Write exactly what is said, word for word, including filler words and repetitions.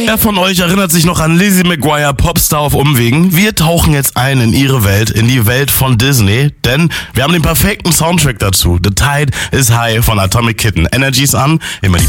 Wer von euch erinnert sich noch an Lizzie McGuire, Popstar auf Umwegen? Wir tauchen jetzt ein in ihre Welt, in die Welt von Disney, denn wir haben den perfekten Soundtrack dazu. The Tide is High von Atomic Kitten. Energies an, immer die